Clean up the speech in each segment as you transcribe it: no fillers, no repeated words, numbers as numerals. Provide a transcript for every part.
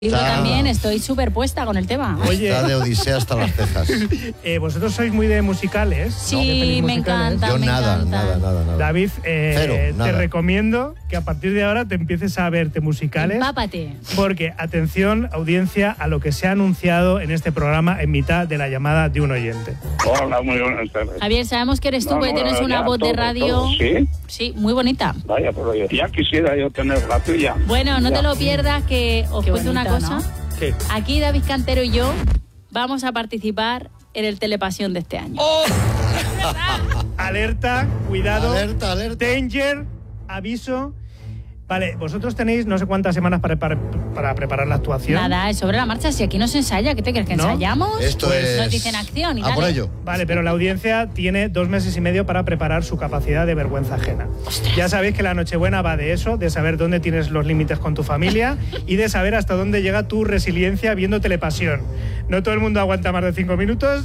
Yo también estoy súper puesta con el tema. Oye, está de odisea hasta las cejas. Vosotros sois muy de musicales. Sí, ¿no? me encanta. Yo me nada. David, Cero, te recomiendo que a partir de ahora te empieces a verte musicales. Empápate. Porque, atención, audiencia, a lo que se ha anunciado en este programa en mitad de la llamada de un oyente. Hola, muy buenas tardes. Javier, sabemos que eres tú, porque tienes una voz de radio. ¿Sí? Sí, muy bonita. Vaya, pero ya quisiera yo tener la tuya. Bueno, no te lo pierdas, que os cuento una cosa. ¿no? ¿Qué? Aquí David Cantero y yo vamos a participar en el Telepasión de este año. ¡Oh! Alerta, cuidado. Alerta. Danger, aviso. Vale, vosotros tenéis no sé cuántas semanas para preparar la actuación. Nada, es sobre la marcha. Si aquí no se ensaya, ¿qué te crees que ¿No? ensayamos? Esto Pues es... nos dicen acción y a por dale. ello. Vale, pero la audiencia tiene 2 meses y medio para preparar su capacidad de vergüenza ajena. ¡Ostras! Ya sabéis que la Nochebuena va de eso, de saber dónde tienes los límites con tu familia y de saber hasta dónde llega tu resiliencia viendo Telepasión. No todo el mundo aguanta más de 5 minutos.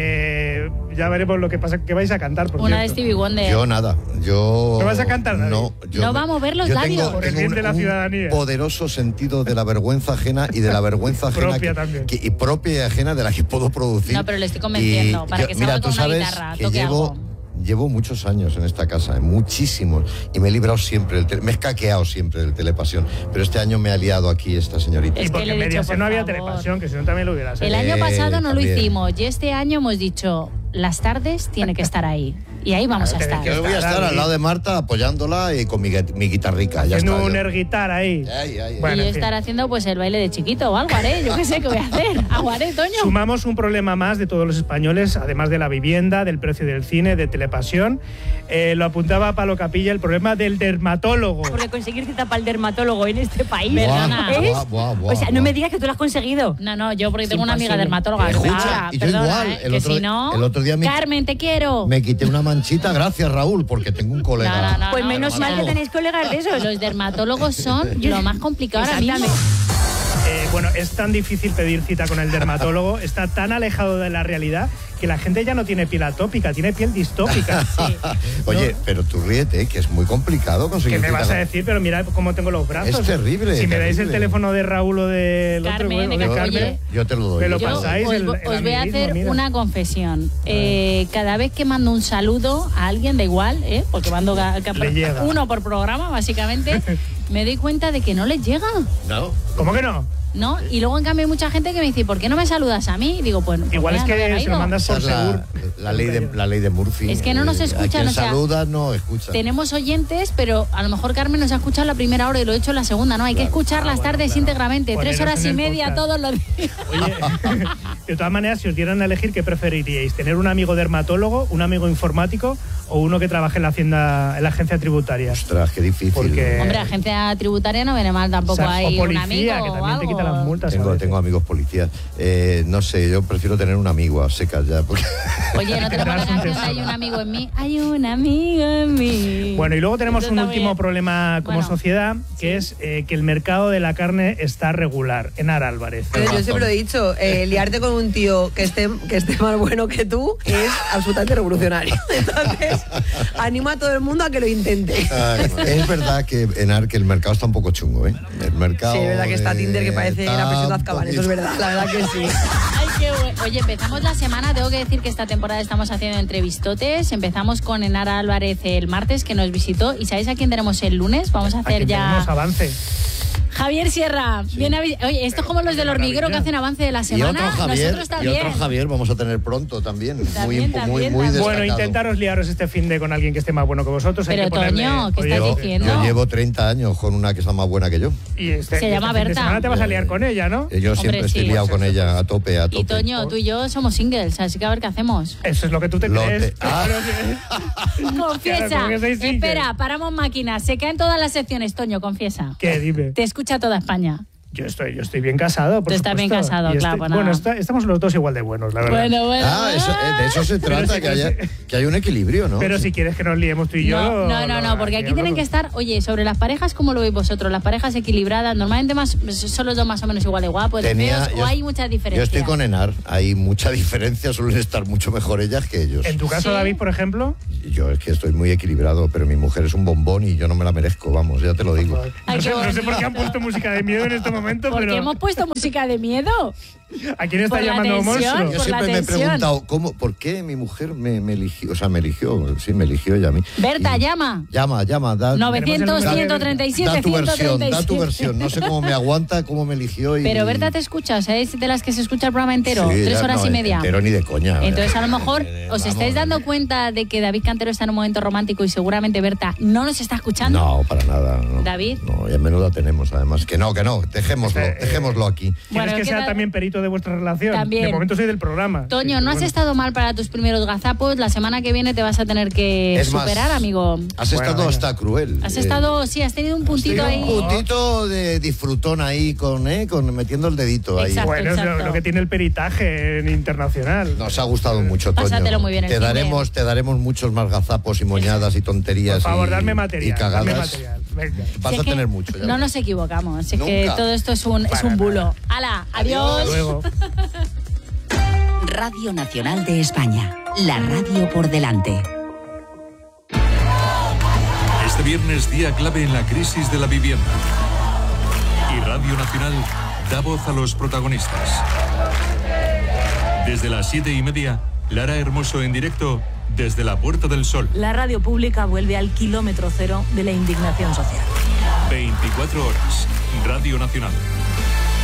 Ya veremos lo que pasa, que vais a cantar. Por Una de cierto. Stevie Wonder. Yo nada. Yo... ¿No vas a cantar, David? No. No va a mover los labios. Por el bien de la ciudadanía. Poderoso sentido de la vergüenza ajena y de la vergüenza ajena Propia también. y propia y ajena de la que puedo producir. No, pero le estoy convenciendo, para que salga tú con una sabes guitarra, que toque algo. llevo muchos años en esta casa, muchísimos, y me he librado siempre, me he escaqueado siempre del Telepasión, pero este año me ha liado aquí esta señorita. Y Es que porque le he en dicho, Mediaset por no había favor. Telepasión, que si no también lo hubieras hecho. El año pasado no lo también. hicimos y este año hemos dicho, las tardes tiene que estar ahí. Y ahí vamos a estar. Yo voy a estar al lado de Marta apoyándola y con mi guitarrica. Ya Haciendo está, un yo. air guitar ahí. Ay. Bueno, y yo en fin. estar haciendo pues el baile de chiquito o algo haré. Yo qué sé qué voy a hacer. Algo haré, Toño. Sumamos un problema más de todos los españoles, además de la vivienda, del precio del cine, de Telepasión. Lo apuntaba Pablo Capilla, el problema del dermatólogo. Porque conseguir cita para el dermatólogo en este país. Perdona. O sea, no me digas que tú lo has conseguido. No, yo porque tengo una amiga imposible. dermatóloga. Escucha, y yo perdona, igual, que si no, el otro día Carmen, te quiero. me quité una manchita, gracias Raúl, porque tengo un colega. No, Pues no, menos mal que dermatólogo. tenéis colegas de esos. Los dermatólogos son lo más complicado ahora mismo. Bueno, es tan difícil pedir cita con el dermatólogo, está tan alejado de la realidad que la gente ya no tiene piel atópica, tiene piel distópica. Oye, pero tú ríete, que es muy complicado conseguir ¿Qué me cita vas a con- decir? Pero mira cómo tengo los brazos. Es terrible, Si me dais el terrible. teléfono de Raúl o del Carmen, otro, de o de que- Carmen, oye, Yo te lo doy. me lo yo te Yo pasáis. os, el os voy a amiguismo, hacer mira. una confesión. Cada vez que mando un saludo a alguien, da igual, porque mando Le llega. uno por programa, básicamente, me doy cuenta de que no les llega. No. ¿Cómo que no? ¿No? Y luego, en cambio, hay mucha gente que me dice, ¿por qué no me saludas a mí? Y digo, pues Igual mira, es no había que se lo caído. mandas Esa por es seguro. la ley de Murphy. Es que no nos A escuchan, quien o sea, saluda no escucha. Tenemos oyentes, pero a lo mejor Carmen nos ha escuchado la primera hora y lo he hecho la segunda, ¿no? Hay que escuchar las tardes íntegramente, Poneros 3 horas en y el media podcast. todos los días. Oye, de todas maneras, si os dieran a elegir, ¿qué preferiríais? ¿Tener un amigo dermatólogo, un amigo informático o uno que trabaje en la agencia tributaria? Ostras, qué difícil. Porque- Hombre, agencia tributaria no viene mal tampoco. O sea, Hay o un policía, amigo que o también te quita las algo. multas. a veces. Tengo amigos policías. No sé, yo prefiero tener un amigo a secas ya. Porque... Oye, ¿no tenemos la Tendrás un canción de tesoro. Hay un amigo en mí? Hay un amigo en mí. Bueno, y luego tenemos Eso un está muy último bien. problema como Bueno, sociedad, que es que el mercado de la carne está regular. Enar Álvarez. Pero yo siempre lo he dicho, liarte con un tío que esté más bueno que tú es absolutamente revolucionario. Entonces, animo a todo el mundo a que lo intente. Es verdad que Enar, que el mercado está un poco chungo, ¿eh? El mercado. Sí, es verdad que está Tinder que parece la presión de Azkaban, eso es verdad, la verdad que sí. Ay, qué bueno. Oye, empezamos la semana. Tengo que decir que esta temporada estamos haciendo entrevistotes. Empezamos con Enara Álvarez el martes, que nos visitó. ¿Y sabéis a quién tenemos el lunes? Vamos a hacer Aquí tenemos ya... avance. Javier Sierra. Viene Oye, esto es como los del hormiguero que hacen avance de la Y semana. otro Javier, Nosotros también. vamos a tener pronto también. También, muy también. destacado. Bueno, intentaros liaros este fin de con alguien que esté más bueno que vosotros. Hay Pero, que ponerle- Toño, ¿qué estás Oye, diciendo? Yo llevo 30 años con una que está más buena que yo. Y este, Se llama este fin de Berta. semana te vas a liar con ella, ¿no? Yo siempre Hombre, estoy sí. liado con ella a tope. Y Toño, tú y yo somos singles, así que a ver qué hacemos. Eso es lo que tú te Lo crees. te- Ah. Confiesa. Claro, como que sois singles. Espera, paramos máquinas. Se caen todas las secciones, Toño, confiesa. ¿Qué? Dime. Te escucha toda España. Yo estoy bien casado, por Tú estás bien supuesto. casado, Y claro, pues nada. bueno, estamos los dos igual de buenos, la verdad. Bueno. De eso se trata, sí, que haya un equilibrio, ¿no? Pero si quieres que nos liemos tú y yo... No, porque aquí tienen que estar, oye, sobre las parejas, ¿cómo lo veis vosotros? Las parejas equilibradas, normalmente son los dos más o menos igual de guapos, de feos, o hay muchas Yo diferencias. estoy con Enar, hay mucha diferencia, suelen estar mucho mejor ellas que ellos. En tu caso, Sí. David, por ejemplo... Yo es que estoy muy equilibrado, pero mi mujer es un bombón y yo no me la merezco, vamos, ya te lo digo. Ay, qué No sé por qué bonito. han puesto música de miedo en este momento. momento, ¿Por qué pero hemos puesto música de miedo? ¿a quién está por la llamando tensión, monstruo? Yo por la siempre me he tensión. preguntado, ¿por qué mi mujer me eligió? O sea, me eligió ella a mí. Berta, Y- llama. Llama, da, 900, Da- 137, da tu versión, 137. da tu versión. No sé cómo me aguanta, cómo me eligió. Pero Berta te escucha, o sea, es de las que se escucha el programa entero, Sí, 3 horas no, y media. Entero ni de coña. Entonces, a lo mejor os Vamos, estáis dando cuenta de que David Cantero está en un momento romántico y seguramente Berta no nos está escuchando. No, para nada. No. David. No, y a menudo tenemos, además. Que no, dejémoslo aquí. ¿Quieres Bueno, que ¿qué sea tal? también perito de vuestra relación? También. De momento soy del programa. Toño, Sí, no has bueno. estado mal para tus primeros gazapos. La semana que viene te vas a tener que Es más, superar, amigo. Has Bueno, estado venga. hasta cruel. Has estado, sí, has tenido un puntito tenido ahí. un Un puntito de disfrutón ahí con metiendo el dedito ahí. Exacto. Bueno, es lo que tiene el peritaje en internacional. Nos ha gustado mucho, Toño. Pásatelo muy bien el Te fin de- daremos muchos más gazapos y moñadas y tonterías. Por favor, y, darme y material. cagadas. Darme material. Venga. Vas Si a es que tener mucho. ya No verás. nos equivocamos. Es que Nunca. todo esto es un Para bulo. ¡Hala! ¡Adiós! Hasta luego. Radio Nacional de España. La radio por delante. Este viernes, día clave en la crisis de la vivienda. Y Radio Nacional da voz a los protagonistas. Desde las 7:30, Lara Hermoso en directo desde la Puerta del Sol. La radio pública vuelve al kilómetro cero de la indignación social. 24 horas. Radio Nacional.